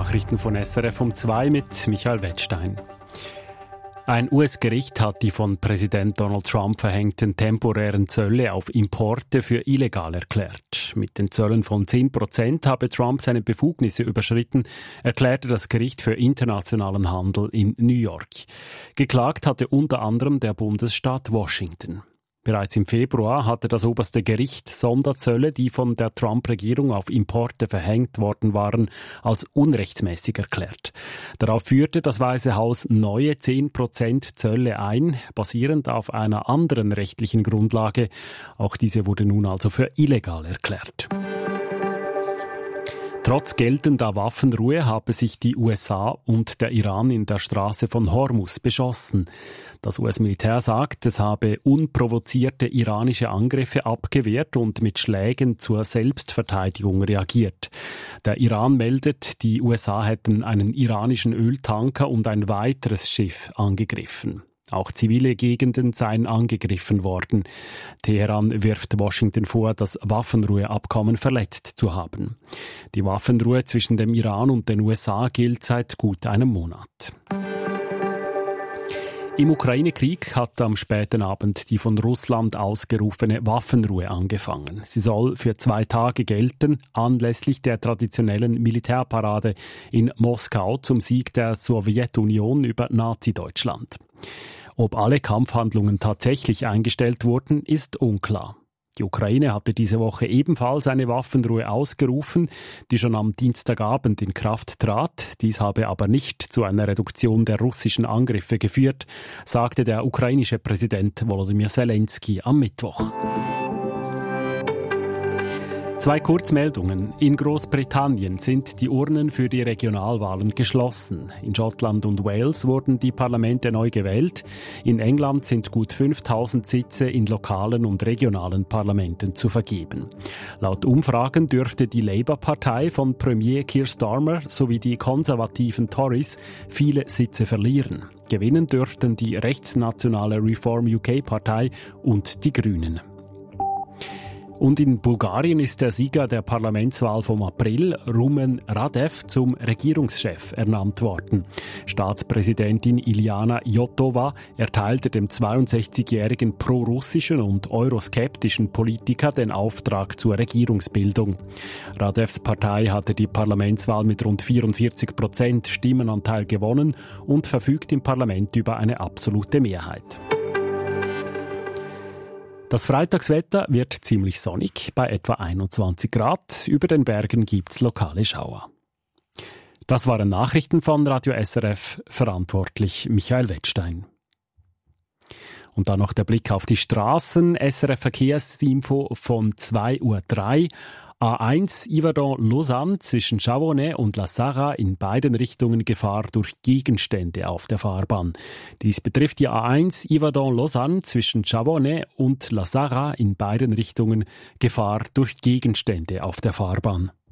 Nachrichten von SRF um 2 mit Michael Wettstein. Ein US-Gericht hat die von Präsident Donald Trump verhängten temporären Zölle auf Importe für illegal erklärt. Mit den Zöllen von 10% habe Trump seine Befugnisse überschritten, erklärte das Gericht für internationalen Handel in New York. Geklagt hatte unter anderem der Bundesstaat Washington. Bereits im Februar hatte das oberste Gericht Sonderzölle, die von der Trump-Regierung auf Importe verhängt worden waren, als unrechtmäßig erklärt. Darauf führte das Weiße Haus neue 10% Zölle ein, basierend auf einer anderen rechtlichen Grundlage. Auch diese wurde nun also für illegal erklärt. Trotz geltender Waffenruhe habe sich die USA und der Iran in der Straße von Hormuz beschossen. Das US-Militär sagt, es habe unprovozierte iranische Angriffe abgewehrt und mit Schlägen zur Selbstverteidigung reagiert. Der Iran meldet, die USA hätten einen iranischen Öltanker und ein weiteres Schiff angegriffen. Auch zivile Gegenden seien angegriffen worden. Teheran wirft Washington vor, das Waffenruheabkommen verletzt zu haben. Die Waffenruhe zwischen dem Iran und den USA gilt seit gut einem Monat. Im Ukraine-Krieg hat am späten Abend die von Russland ausgerufene Waffenruhe angefangen. Sie soll für 2 Tage gelten, anlässlich der traditionellen Militärparade in Moskau zum Sieg der Sowjetunion über Nazi-Deutschland. Ob alle Kampfhandlungen tatsächlich eingestellt wurden, ist unklar. Die Ukraine hatte diese Woche ebenfalls eine Waffenruhe ausgerufen, die schon am Dienstagabend in Kraft trat. Dies habe aber nicht zu einer Reduktion der russischen Angriffe geführt, sagte der ukrainische Präsident Volodymyr Zelensky am Mittwoch. 2 Kurzmeldungen. In Großbritannien sind die Urnen für die Regionalwahlen geschlossen. In Schottland und Wales wurden die Parlamente neu gewählt. In England sind gut 5000 Sitze in lokalen und regionalen Parlamenten zu vergeben. Laut Umfragen dürfte die Labour-Partei von Premier Keir Starmer sowie die konservativen Tories viele Sitze verlieren. Gewinnen dürften die rechtsnationale Reform UK-Partei und die Grünen. Und in Bulgarien ist der Sieger der Parlamentswahl vom April, Rumen Radev, zum Regierungschef ernannt worden. Staatspräsidentin Iliana Iotova erteilte dem 62-jährigen prorussischen und euroskeptischen Politiker den Auftrag zur Regierungsbildung. Radevs Partei hatte die Parlamentswahl mit rund 44% Stimmenanteil gewonnen und verfügt im Parlament über eine absolute Mehrheit. Das Freitagswetter wird ziemlich sonnig, bei etwa 21 Grad. Über den Bergen gibt's lokale Schauer. Das waren Nachrichten von Radio SRF, verantwortlich Michael Wettstein. Und dann noch der Blick auf die Straßen. SRF Verkehrsinfo von 2:03 Uhr. A1 Yverdon-Lausanne zwischen Chavonnet und La Sarra in beiden Richtungen Gefahr durch Gegenstände auf der Fahrbahn. Dies betrifft die A1 Yverdon-Lausanne zwischen Chavonnet und La Sarra in beiden Richtungen Gefahr durch Gegenstände auf der Fahrbahn.